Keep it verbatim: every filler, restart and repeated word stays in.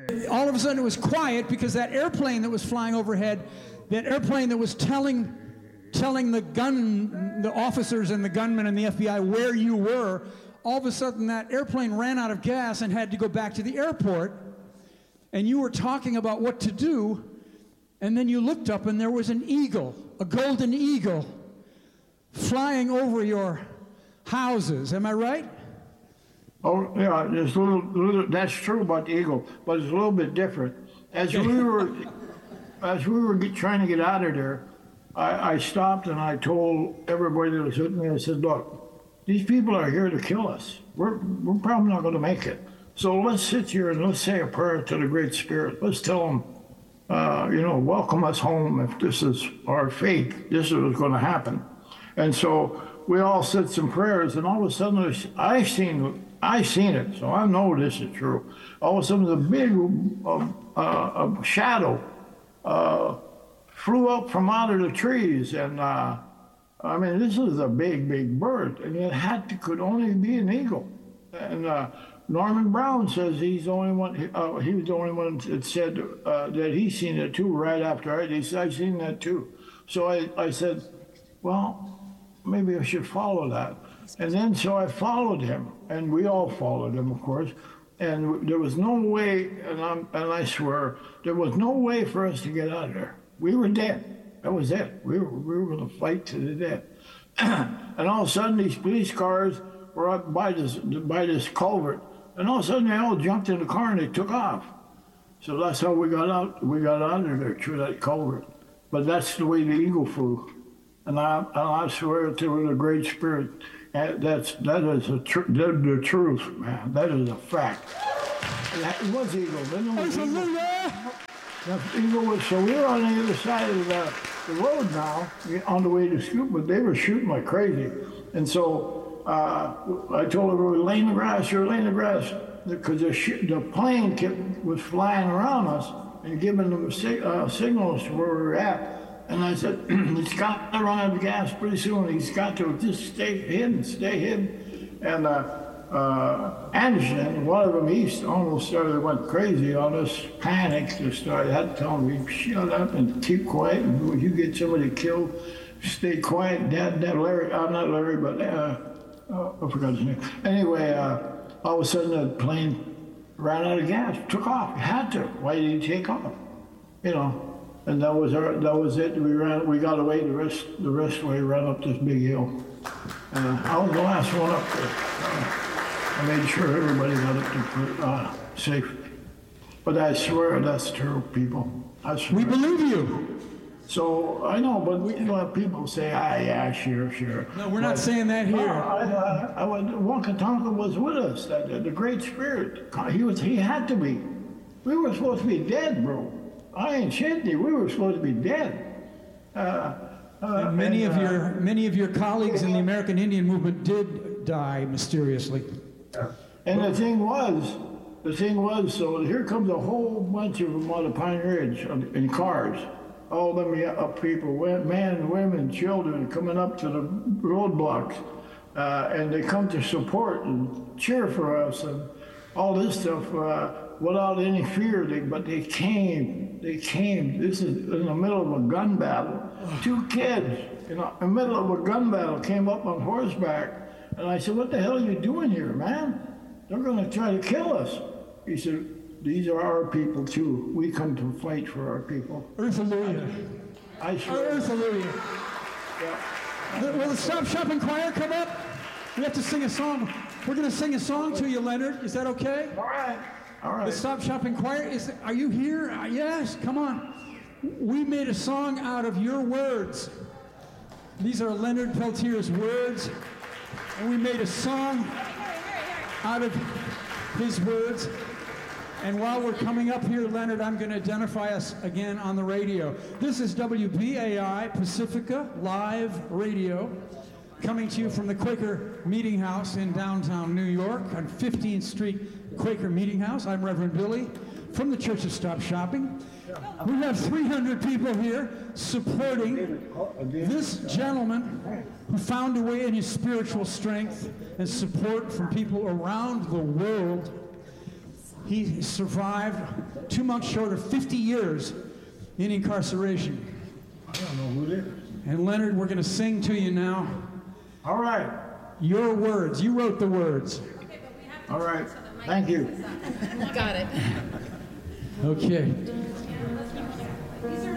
All of a sudden it was quiet because that airplane that was flying overhead, that airplane that was telling telling the gun, the officers and the gunmen and the F B I where you were, all of a sudden that airplane ran out of gas and had to go back to the airport, and you were talking about what to do, and then you looked up and there was an eagle, a golden eagle, flying over your houses. Am I right? Oh, yeah, there's a little, little, that's true about the eagle, but it's a little bit different. As we were, as we were get, trying to get out of there, I, I stopped and I told everybody that was sitting there, I said, look, these people are here to kill us. We're, we're probably not going to make it. So let's sit here and let's say a prayer to the Great Spirit. Let's tell them, uh, you know, welcome us home if this is our fate. This is what's going to happen. And so we all said some prayers, and all of a sudden I seen I seen it, so I know this is true. All of a sudden, a big uh, uh, a shadow uh, flew up from out of the trees, and uh, I mean, this is a big, big bird, and it had to, could only be an eagle. And uh, Norman Brown says he's the only one. Uh, he was the only one that said uh, that he seen it too. Right after I, he said, "I seen that too." So I, I said, "Well, maybe I should follow that." And then so I followed him, and we all followed him, of course. And there was no way, and, I'm, and I swear, there was no way for us to get out of there. We were dead. That was it. We were, we were going to fight to the death. And all of a sudden, these police cars were up by this, by this culvert. And all of a sudden, they all jumped in the car and they took off. So that's how we got out. We got out of there through that culvert. But that's the way the eagle flew. And I, and I swear to the Great Spirit, that's, that is a tr- the, the truth, man. That is a fact. It was eagle. Then it was eagle. That eagle was, so we were on the other side of the, the road now, on the way to Scoop, but they were shooting like crazy. And so uh, I told everybody, lay in the grass, you're laying in the grass, because the, sh- the plane kept, was flying around us and giving them sig- uh, signals to where we were at. And I said, he's got to run out of gas pretty soon. He's got to just stay hidden, stay hidden. And uh, uh, Anderson, one of them, he almost started, went crazy on us, panicked, and started, I had to tell him, shut up and keep quiet. And when you get somebody killed, stay quiet. Dad, Dad, Larry, uh, not Larry, but uh, uh, I forgot his name. Anyway, uh, all of a sudden the plane ran out of gas, took off. It had to. Why did he take off? You know. And that was our, that was it. We ran, we got away the rest, the rest way, ran up this big hill. Uh, I was the last one up there. Uh, I made sure everybody got up there uh, safe. But I swear that's true, people. I swear. We believe you. So I know, but we, you know, people say, ah, yeah, sure, sure. No, we're but, not saying that here. Uh, I, I, I, Wakatonka was with us. That the, the Great Spirit. He was. He had to be. We were supposed to be dead, bro. I ain't shitting you. We were supposed to be dead. Uh, uh, and many and, of uh, your many of your colleagues in the American Indian movement did die mysteriously. And the thing was, the thing was, so here comes a whole bunch of them on the Pine Ridge in cars. All them up people, men, women, children, coming up to the roadblocks, uh, and they come to support and cheer for us and all this stuff. Uh, Without any fear, they, but they came, they came. This is in the middle of a gun battle. Two kids, you know, in the middle of a gun battle, came up on horseback. And I said, what the hell are you doing here, man? They're going to try to kill us. He said, these are our people, too. We come to fight for our people. Earth Hallelujah. I swear. Earth Hallelujah. Yeah. Will the Stop Shopping Choir come up? We have to sing a song. We're going to sing a song to you, Leonard. Is that okay? All right. All right. The Stop Shopping Choir, is, are you here? Uh, yes, come on. We made a song out of your words. These are Leonard Peltier's words, and we made a song out of his words. And while we're coming up here, Leonard, I'm going to identify us again on the radio. This is W B A I Pacifica Live Radio, coming to you from the Quaker Meeting House in downtown New York on fifteenth Street Quaker Meeting House. I'm Reverend Billy from the Church of Stop Shopping. We have three hundred people here supporting this gentleman who found a way in his spiritual strength and support from people around the world He survived two months short of fifty years in incarceration. I don't know who it is. And Leonard, we're going to sing to you now. All right. Your words. You wrote the words. Okay, but we have to All turn right. so the mic Thank you. picks us up. Got it. Okay. These are